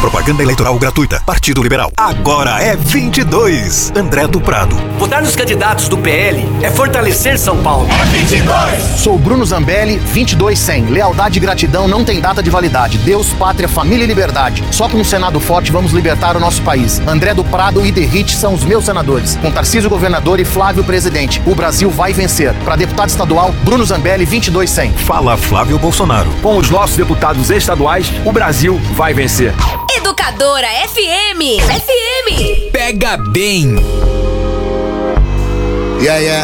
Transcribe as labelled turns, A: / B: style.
A: Propaganda eleitoral gratuita. Partido Liberal. Agora é 22. André do Prado.
B: Votar nos candidatos do PL é fortalecer São Paulo.
C: É 22.
D: Sou Bruno Zambelli, 22-100. Lealdade e gratidão não tem data de validade. Deus, pátria, família e liberdade. Só com um Senado forte vamos libertar o nosso país. André do Prado e Derrite são os meus senadores. Com Tarcísio governador e Flávio presidente. O Brasil vai vencer. Para deputado estadual, Bruno Zambelli, 22-100.
A: Fala Flávio Bolsonaro.
E: Com os nossos deputados estaduais, o Brasil vai vencer.
F: Educadora FM.
G: Pega bem.
C: Yeah, yeah.